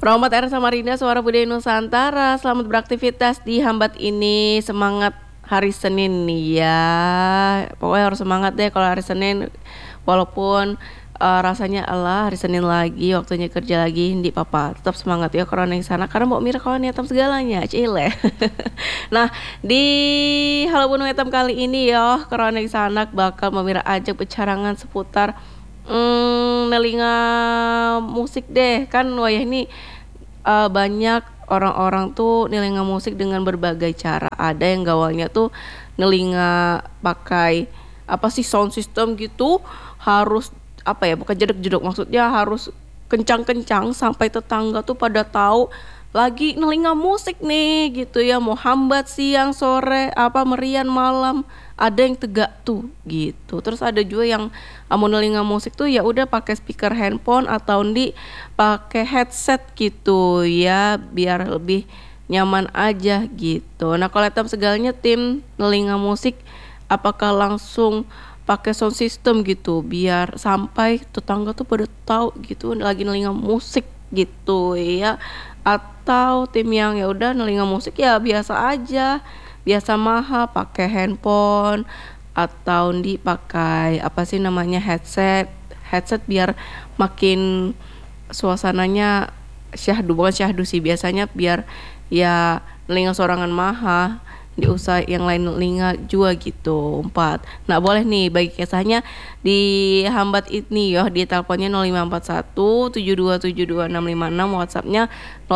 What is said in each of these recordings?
Rahmat R. Samarinda, Suara Budaya Nusantara. Selamat beraktivitas di Hambat ini. Semangat hari Senin nih ya. Pokoknya harus semangat deh kalau hari Senin. Walaupun rasanya Allah hari Senin lagi, waktunya kerja lagi, di papa tetap semangat ya corona yang sana. Karena Mbak Mira kawan hitam segalanya, cile. Nah, di Halo Gunung Hitam kali ini ya, corona yang sana bakal Mbak Mira ajak bercarangan seputar nelinga musik deh. Kan wayah ini banyak orang-orang tuh nelinga musik dengan berbagai cara. Ada yang gawalnya tuh nelinga pakai apa sih sound system gitu, harus apa ya, bukan jeduk-jeduk, maksudnya harus kencang-kencang sampai tetangga tuh pada tahu lagi nelinga musik nih gitu ya. Mau hambat siang sore apa merian malam, ada yang tegak tuh gitu. Terus ada juga yang mau nelinga musik tuh ya udah pakai speaker handphone atau pakai headset gitu ya, biar lebih nyaman aja gitu. Nah, kalau Etam segalanya tim nelinga musik, apakah langsung pakai sound system gitu biar sampai tetangga tuh pada tahu gitu lagi nelinga musik gitu ya, atau tim yang ya udah nelinga musik ya biasa aja, biasa mahal pakai handphone atau dipakai apa sih namanya headset biar makin suasananya syahdu, bukan syahdu sih, biasanya biar ya nelinga sorangan mahal diusah yang lain telinga juga gitu. 4. Nah, boleh nih bagi kisahnya di Hambat ini ya, di teleponnya 0541 7272656, WhatsAppnya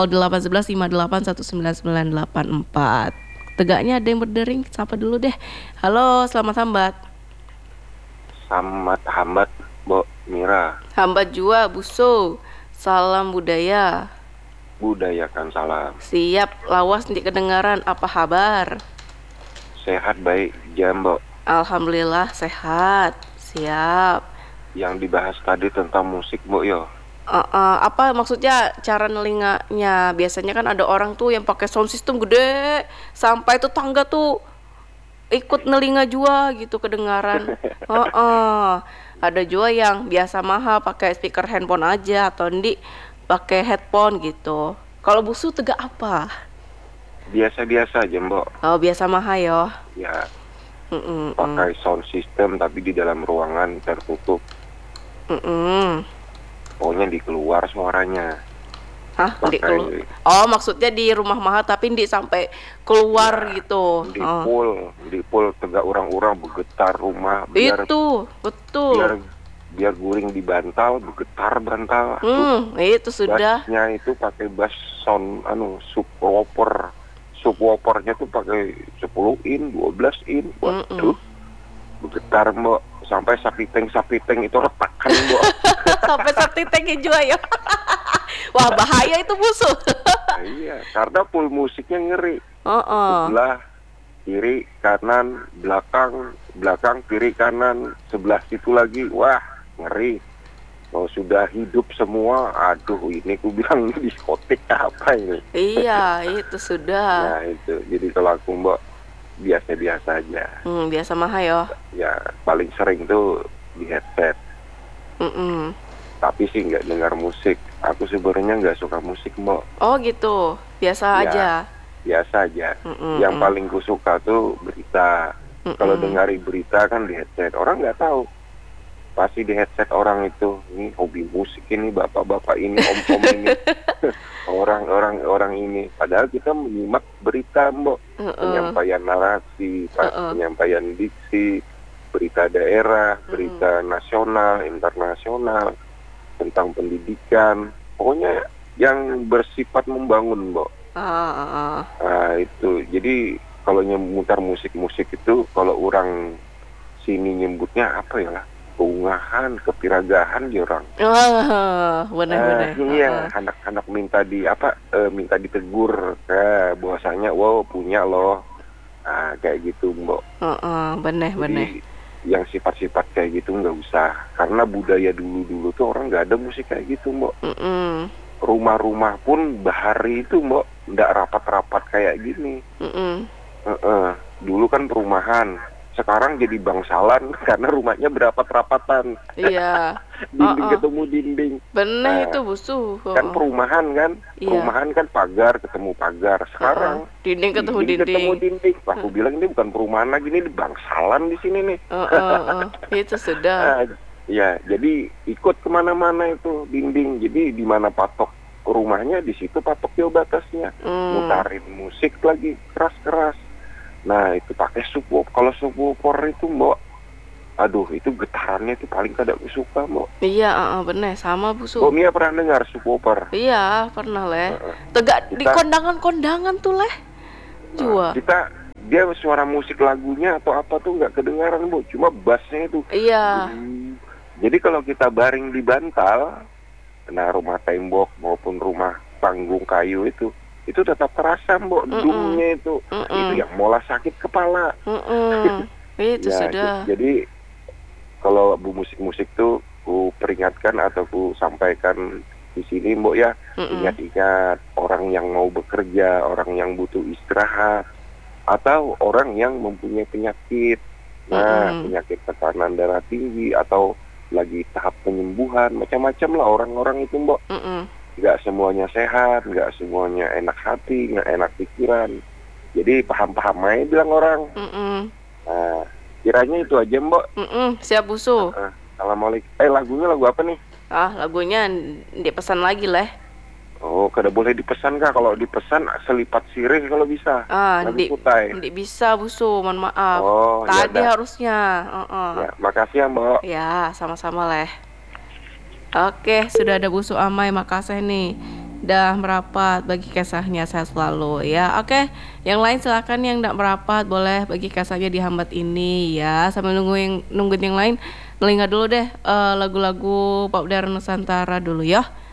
0811 58 1994. Tegaknya ada yang berdering, sapa dulu deh. Halo, selamat Hambat. Selamat Hambat, Mbak Mira. Hambat jua buso. Salam budaya. Budayakan salam. Siap, lawas nanti kedengaran, apa kabar? Sehat baik jam, Mbak. Alhamdulillah sehat. Siap. Yang dibahas tadi tentang musik, Mbak yo. Apa maksudnya cara nelinganya? Biasanya kan ada orang tuh yang pakai sound system gede sampai tetangga tuh ikut nelinga juga gitu kedengaran. Ada juga yang biasa mahal pakai speaker handphone aja atau pakai headphone gitu. Kalau busu tegak apa? Biasa-biasa aja, Mbak. Oh, biasa mahal ya. Ya, pakai sound system tapi di dalam ruangan tertutup. Pokoknya di keluar suaranya. Hah? Oh, maksudnya di rumah mahal tapi sampai keluar ya, gitu. Di pool tegak orang-orang bergetar rumah. Itu, betul. Biar guring di bantal, bergetar bantal. Itu sudah. Bassnya itu pakai bass sound subwoofer. Subwoofernya tuh pakai 10 in, 12 in. Waduh. Bergetar, Mbak. Sampai sapiteng itu retakan, Mbak. Sampai sapiteng juga ya. Wah, bahaya itu musuh. Iya, karena full musiknya ngeri. Sebelah kiri, kanan, belakang, kiri, kanan, sebelah situ lagi. Wah, ngeri. Kalau sudah hidup semua, aduh ini ku bilang ini diskotik apa ini. Iya, itu sudah. Nah itu, jadi kalau aku Mbak biasa-biasa aja. Biasa mahal ya. Ya, paling sering tuh di headset. Tapi sih nggak dengar musik. Aku sebenarnya nggak suka musik, Mbak. Oh gitu, biasa aja. Biasa aja. Yang paling ku suka tuh berita. Kalau dengari berita kan di headset, orang nggak tahu. Pasti di headset orang itu, ini hobi musik ini, bapak-bapak ini, om-om ini, orang ini. Padahal kita menyimak berita, Mbak. Penyampaian narasi, penyampaian diksi, berita daerah, berita nasional, internasional, tentang pendidikan. Pokoknya yang bersifat membangun, Mbak. Nah, itu. Jadi kalau mutar musik-musik itu, kalau orang sini nyebutnya apa ya lah? Keungahan, kepiragahan ya orang. Benar-benar. Iya, anak-anak minta minta ditegur, bahwasanya wow punya loh. Nah, kayak gitu, Mbak. Benar. Yang sifat-sifat kayak gitu nggak usah, karena budaya dulu tuh orang nggak ada musik kayak gitu, Mbak. Rumah-rumah pun bahari itu, Mbak, nggak rapat-rapat kayak gini. Dulu kan perumahan sekarang jadi bangsalan karena rumahnya berapa terapatan. Iya. Dinding ketemu dinding. Bener itu busu. Kan perumahan kan, perumahan kan pagar ketemu pagar. Sekarang dinding ketemu dinding. Aku bilang ini bukan perumahan lagi, ini bangsalan di sini nih. Itu sudah. Ya, jadi ikut kemana-mana itu dinding. Jadi di mana patok rumahnya, di situ patok batasnya. Mutarin musik lagi keras-keras. Nah itu pakai subwoofer. Kalau subwoofer itu Mbok, aduh itu getarannya itu paling kada suka Mbok. Iya, bener sama busu. Mbok Mia pernah dengar subwoofer? Iya pernah leh. Tegak di kondangan-kondangan tuh leh. Jua. Dia suara musik lagunya atau apa tuh nggak kedengaran Mbok, cuma bassnya itu. Iya. Jadi kalau kita baring di bantal, nah rumah tembok maupun rumah panggung kayu itu tetap terasa Mbok, dumnya itu yang mola sakit kepala. Itu ya, sudah. Jadi kalau bu musik-musik tuh ku peringatkan atau ku sampaikan di sini Mbok ya, ingat-ingat orang yang mau bekerja, orang yang butuh istirahat, atau orang yang mempunyai penyakit, penyakit tekanan darah tinggi atau lagi tahap penyembuhan, macam-macam lah orang-orang itu Mbok. Nggak semuanya sehat, nggak semuanya enak hati, nggak enak pikiran. Jadi paham-paham aja bilang orang. Nah, kiranya itu aja Mbok. Siap busu. Assalamualaikum. Lagunya lagu apa nih? Lagunya dipesan lagi leh. Oh, kada boleh dipesan Kak. Kalau dipesan selipat sirih kalau bisa. Nggak bisa busu, mohon maaf. Tadi harusnya. Ya, makasih ya Mbok. Ya, sama-sama leh. Oke, sudah ada busu Amai, makasih nih. Dah merapat, bagi kisahnya sehat selalu ya. Oke, yang lain silakan yang tidak merapat boleh bagi kisahnya di Hambat ini ya. Sambil nungguin yang lain, telinga dulu deh lagu-lagu pop daerah Nusantara dulu ya.